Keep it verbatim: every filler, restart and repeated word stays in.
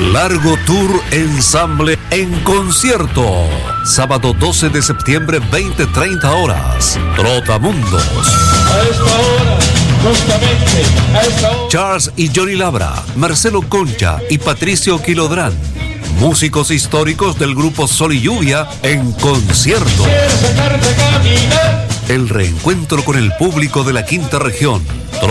Largo Tour Ensamble en concierto. Sábado doce de septiembre, veinte treinta horas. Trotamundos. A esta hora, justamente, a esta hora. Charles y Johnny Labra, Marcelo Concha y Patricio Quilodrán. Músicos históricos del grupo Sol y Lluvia en concierto. ¿Quieres sacarte a caminar? El reencuentro con el público de la quinta región.